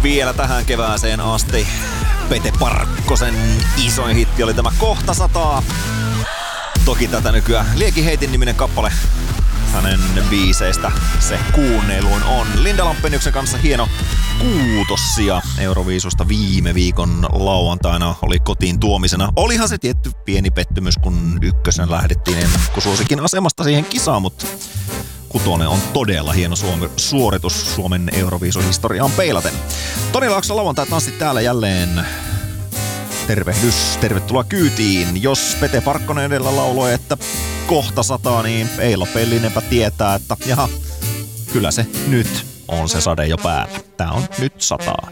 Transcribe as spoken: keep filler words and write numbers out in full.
vielä tähän kevääseen asti. Pete Parkkosen isoin hitti oli tämä Kohta sataa. Toki tätä nykyään Lieki Heitin niminen kappale hänen biiseistä se kuunnelun on. Linda Lampeniuksen kanssa hieno kuutossia Euroviisusta viime viikon lauantaina oli kotiin tuomisena. Olihan se tietty pieni pettymys, kun ykkösen lähdettiin ennakkosuosikin asemasta siihen kisaan, mutta kutonen on todella hieno Suomi, suoritus Suomen Euroviisuhistoriaan peilaten. Toni Laakso lauantai tanssit täällä jälleen. Tervehdys, tervetuloa kyytiin. Jos Pete Parkkonen edellä lauloi, että kohta sataa, niin Eila Pellinenpä tietää, että jaha, kyllä se nyt on se sade jo päällä. Tää on Nyt sataa.